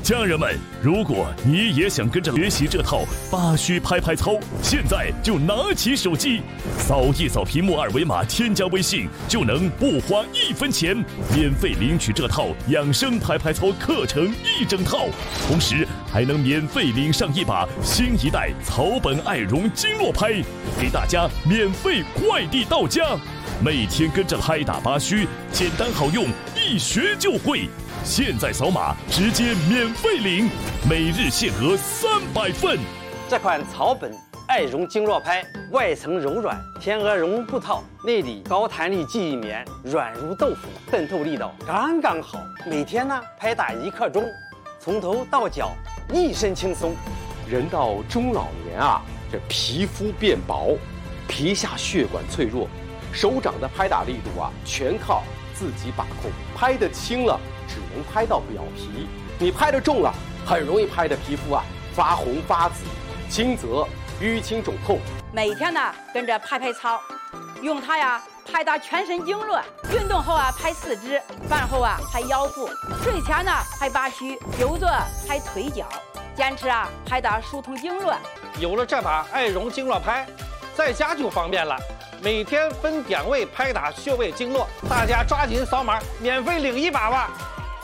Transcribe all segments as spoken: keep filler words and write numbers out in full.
家人们，如果你也想跟着学习这套八虚拍拍操，现在就拿起手机，扫一扫屏幕二维码，添加微信，就能不花一分钱，免费领取这套养生拍拍操课程一整套，同时还能免费领上一把新一代草本爱绒经络拍，给大家免费快递到家。每天跟着拍打八虚，简单好用，一学就会。现在扫码直接免费领，每日限额三百份。 这款草本爱绒经络拍，外层柔软，天鹅绒布套，内里高弹力记忆棉，软如豆腐，渗透力道刚刚好。每天呢拍打一刻钟，从头到脚一身轻松。 人到中老年啊，这皮肤变薄，皮下血管脆弱，手掌的拍打力度啊，全靠自己把控。拍得轻了，只能拍到表皮；你拍得重了，很容易拍的皮肤啊发红发紫，轻则淤青肿痛。 每天呢跟着拍拍操，用它呀拍打全身经络，运动后啊拍四肢，饭后啊拍腰腹，睡前呢拍八虚，久坐拍腿脚，坚持啊拍打疏通经络。 有了这把爱绒经络拍，在家就方便了。每天分点位拍打穴位经络，大家抓紧扫码，免费领一把吧！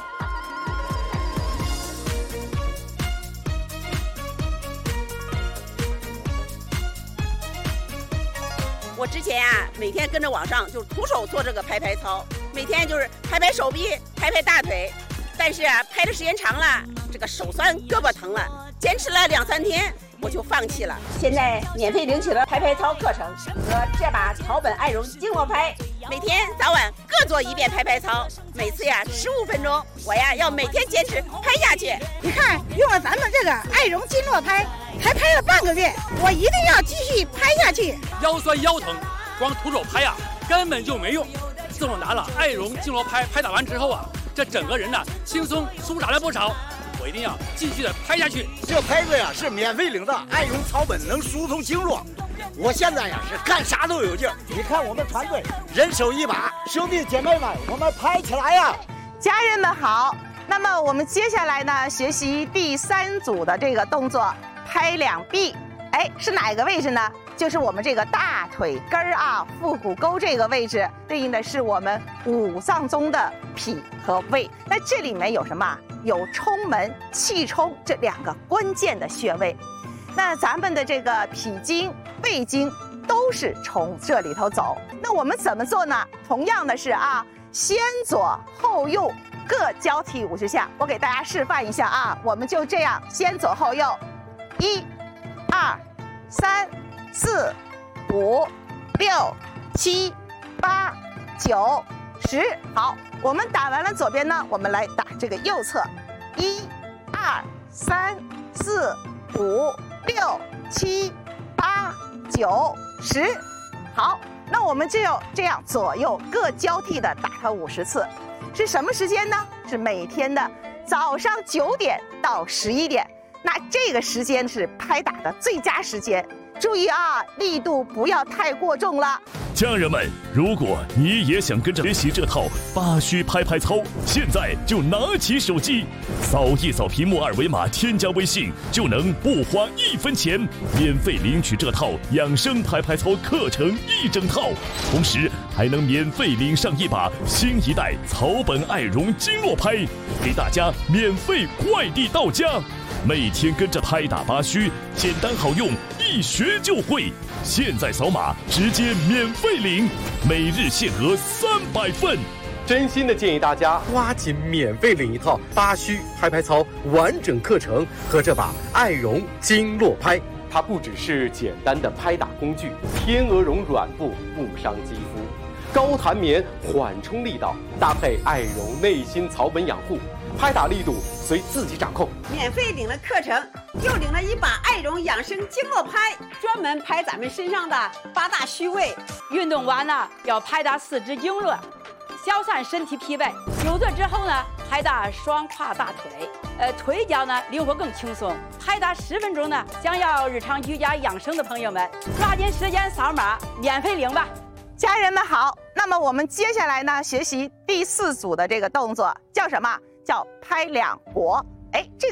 我之前啊，每天跟着网上就徒手做这个拍拍操，每天就是拍拍手臂、拍拍大腿，但是啊，拍的时间长了，这个手酸、胳膊疼了，坚持了两三天。我就放弃了。现在免费领取了拍拍操课程和这把草本爱绒经络拍，每天早晚各做一遍拍拍操，每次呀十五分钟。我呀要每天坚持拍下去。 你看，用了咱们这个爱绒经络拍，才拍了半个月，我一定要继续拍下去。 腰酸腰疼，光徒手拍呀根本就没用。自从拿了爱绒经络拍拍打完之后啊，这整个人呢轻松舒展了不少。我一定要继续的拍下去。 这拍子呀是免费领的，爱绒草本能疏通经络。我现在呀是干啥都有劲儿。你看我们团队人手一把，兄弟姐妹们，我们拍起来呀！ 家人们好，那么我们接下来呢学习第三组的这个动作，拍两臂。哎，是哪个位置呢？就是我们这个大腿根儿啊，腹股沟这个位置，对应的是我们五脏中的脾和胃。那这里面有什么？有冲门、气冲这两个关键的穴位。那咱们的这个脾经、胃经都是从这里头走。那我们怎么做呢？同样的是啊，先左后右各交替五十下。我给大家示范一下啊，我们就这样先左后右，一、二、三、四、五、六、七、八、九、十。好，我们打完了左边呢，我们来打这个右侧，一、二、三、四、五、六、七、八、九、十。好，那我们就要这样左右各交替的打它五十次。是什么时间呢？是每天的早上九点到十一点。那这个时间是拍打的最佳时间。注意啊，力度不要太过重了。 家人们，如果你也想跟着学习这套八虚拍拍操，现在就拿起手机，扫一扫屏幕二维码，添加微信，就能不花一分钱，免费领取这套养生拍拍操课程一整套，同时还能免费领上一把新一代草本爱绒经络拍，给大家免费快递到家。每天跟着拍打八虚，简单好用，一学就会。现在扫码直接免费领，每日限额三百份。 真心的建议大家抓紧免费领一套八虚拍拍操完整课程和这把爱绒经络拍。它不只是简单的拍打工具，天鹅绒软布不伤肌肤，高弹棉缓冲力道，搭配爱绒内心草本养护，拍打力度随自己掌控。 免费领了课程，又领了一把爱绒养生经络拍，专门拍咱们身上的八大虚位。 运动完呢，要拍打四肢经络，消散身体疲惫。久坐之后呢，拍打双胯大腿，呃，腿脚呢灵活更轻松。拍打十分钟呢，想要日常居家养生的朋友们，抓紧时间扫码免费领吧。 家人们好，那么我们接下来呢学习第四组的这个动作，叫什么？叫拍两国。哎，这个